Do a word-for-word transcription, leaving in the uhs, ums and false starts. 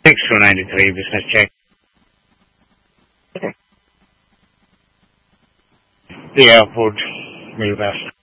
six two nine three, business check. Okay. The airport, Midwest.